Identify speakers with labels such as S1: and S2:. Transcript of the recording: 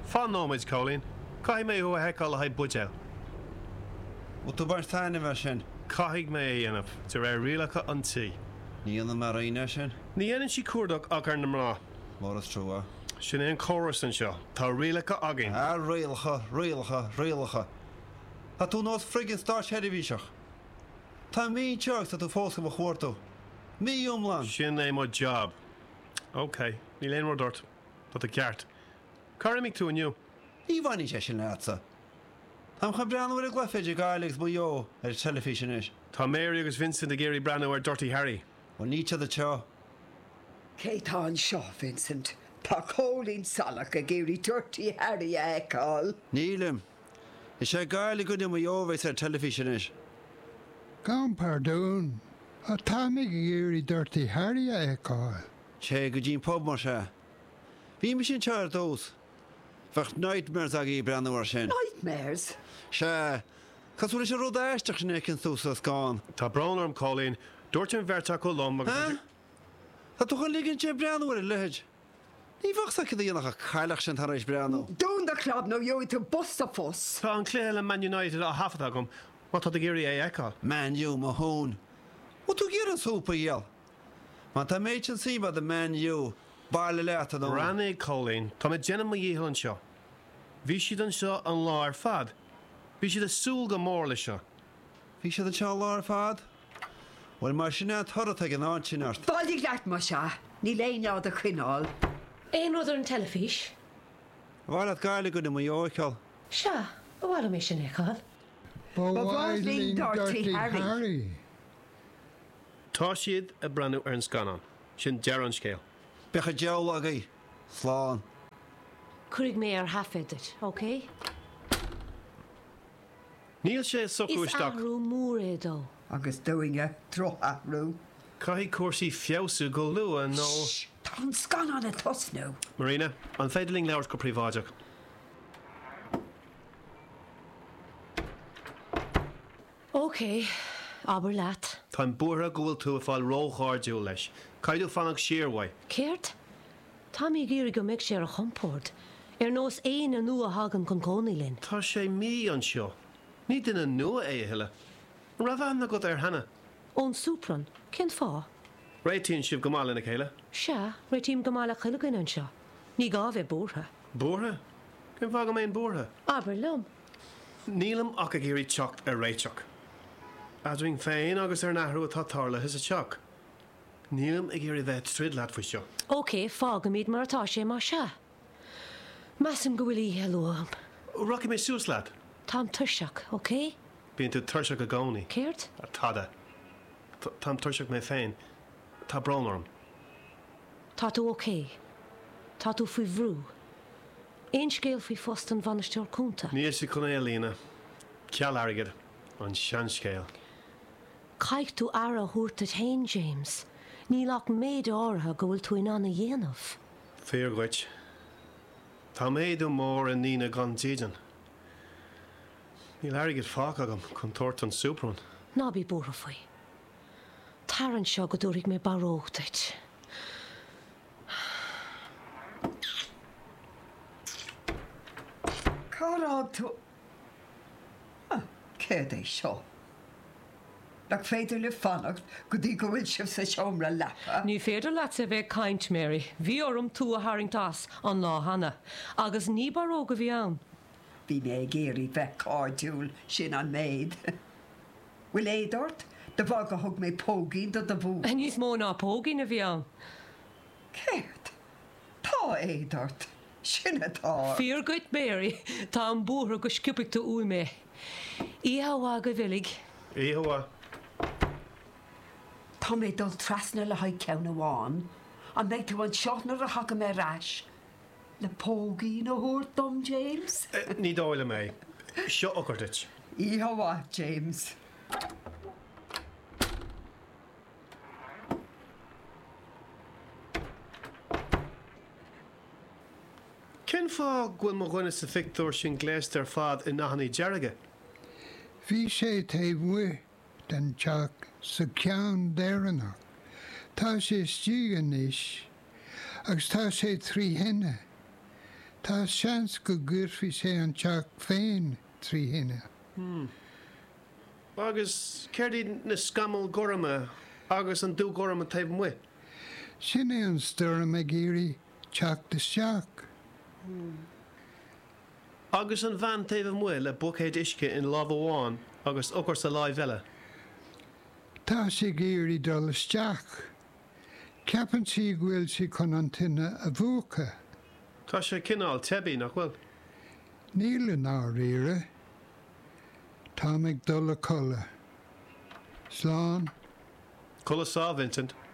S1: Fan nóid Colleen. Cai mé ó heáil a haid budéil.
S2: Ó tú bar táine bhar sin.
S1: Caigh mé dhéanamh tar rialacha an tí.
S2: Ní an mar aine sin?
S1: Ní dhéanann si cuardach ach ar na mrá.
S2: Mar is trúa.
S1: Sin éon choras an seo. Tá rialacha agin.
S2: Rialacha. A tú nás friggin start headhíiseach. Tá mí teach a tú fósca a chuirtú. Mí umlan.
S1: Sin é mo job. OK, ní léon dort. Tá a ceart. Carimig tú aniu.
S2: Í bhainní sé sin leatsa. Tá chu breanhar a glufiidir gáilegs bu ar telefísin is.
S1: Tá Mary agus Vincent a géirí breanú ar Dirty Harry.
S2: Ó níte a teo.
S3: Cé tá an seo, Vincent. Tá cólín salach a géirí Dirty Harry a eáil.
S2: Nílim. Is sé gáile go mu jóhhéis ar telefísin is.
S4: Gan pardún. A tánig géirí Dirty Harry a eáil.
S2: Sé go dín pub mar se. Bhí me sin tear dós. Bheith nightmares a í breanhar sin.
S3: Nightmares?
S2: Se. Casúla sé rud éisteach sin cin túsas gáin.
S1: Tá bránarm Colleen. Dúirt an bheirteach go lom agus...
S2: Tá tú chu ligann sé breanhar i leid. Ní bhachsa go dhéanach a chailech sin tar éis breanú.
S3: Dún de club nó tú bus a fós.
S1: Tá an cléile Man United a hafad agam. Má tá a géirí é eáil.
S2: Man U má hún. Ó tú géar an súpa íal. Má tá méid an síba de Man U. Baile leata nó.
S1: Rannaigh Colleen. Tá me déanam a dhéal an seo. Bhí siad an seo an láir fad. Bhí siad a súl go mór le seo.
S2: Bhí siad an seo láir fad? Bhfuil mar sinna thorat ag an áin sin ort.
S3: Báilí leat mar se. Ní léineád a chuineáil.
S5: Éon rud ar an telefís?
S2: Bhil at gáile go mu jóiceáil.
S5: Se, bhhail mé sin eáil.
S4: Bhhailín Dirty Harry.
S1: Tá siad a breanú ar an scanán. Sin dear an scéal.
S2: Becha deol agaí. Sláán.
S5: Curig mé ar hafeid, OK?
S1: Níl sé
S5: Is
S1: socuisteach.
S5: ahrú mór é dó.
S3: Agus doinge trochahrú.
S1: Caithfidh cuasaí fiosú go lua nó...
S3: Tá an scan an a tosnú.
S1: Marina, an féidirling leabhar go príomháideach.
S5: OK, aber leat.
S1: Tá buaire go bhfuil tú a fáil rócháirdiú leis. Caidú fannach siarmhaid.
S5: Céirt? Tá mí géirí go méid sé ar a chompórt. Ar nós éon a nua hagan chun cónaí linn.
S1: Tá sé mí an seo. Ní duine nua é heile. Ra bheanna go ar hena.
S5: Ón súpran, cén fá?
S1: Réitíonn sibh go mála na chéile.
S5: Se, réitím go mála chuilegan an seo. Ní gá bheith búrtha.
S1: Búrtha? Cén fá go mé búrtha?
S5: Aber lom.
S1: Nílam ach a géirí teacht ar réiteach. Adring féin agus ar nathrú atá tála is a teach. Nílam a géirí bheith trid leat fa seo.
S5: OK, fá go míad mar atá sé mar se. Masim go bhfuil í heúam.
S1: Rocky mé sús leat.
S5: Tám tuiseach, OK?
S1: Bíonn tú tuirseach a gcónaí.
S5: Céirt?
S1: A tada. Tám tuirseach mé féin. Tá bránarm.
S5: Tá tú OK? Tá tú faoi bhrú? Aon scéal faoi fost an bhanisteoir cúnta?
S1: Níl si chun é lína. Ceall airgid an sean scéal.
S5: Caich tú ara thuairt a tain, James. Nílach méid átha go bhfuil tú in anna dhéanamh.
S1: Fíor goit. Tá méadú mór an nína gan tíidean. Níl airgid fách agam chun tuairt an súprún.
S5: Ná bí búra faoi. Taran seo go dúigh mé baróchtait.
S3: Carrád tú... Céad é seo. Nach féidir le fannacht go dtí go bhfuil sibh sa seomra lepa.
S5: Ní féidir leat a bheith caint, Mary. Bhí orm tú a haingtás an lá hana. Agus ní baróga bhí ann.
S3: Bhí mé géirí bheith cardúil sin an méid. Bhfuil éadart? De bhag a thug mé póginn do bhú.
S5: Níos mó ná póginn a bhí ann.
S3: Céirt? Tá éadart. Sin atá.
S5: Fíor goit, Mary. Tá an búthra go sciúpaic tú úi mé. Íhá go bhilig.
S1: Íhá.
S3: Tá mé dul trasna le haid ceann amháin, an méid tú an seothnar a haga mé rais. Le póginn a thuairt dom, James?
S1: Ní dáile mé. Seo ocartit.
S3: Íhá, James.
S1: Cén fá ghfuil mo ghuine sa fictúir sin gléist ar fad in nachnaí dearige?
S4: Bhí sé taobh mhuir den teach sa ceann déireanach. Tá sé stígan níos, agus tá sé trí hine. Tá seans go gcuirfí sé an teach féin trí hine.
S1: Agus céirí na scamal gorama agus an dú gorama taobh mu.
S4: Sin é an storam a géirí teach d'isteach.
S1: Agus an bhean taobh mu le bucéid isce in lámh amháin agus ochar sa láimh eile.
S4: Tá sé géirí dul isteach. Ceapan sí ghfuil sí chun an tine a bhuacha.
S1: Tá sé cinál tebí nach bhfuil.
S4: Níl an áiríre. Tá ag dul a colla. Slán.
S1: Colasá, Vincent.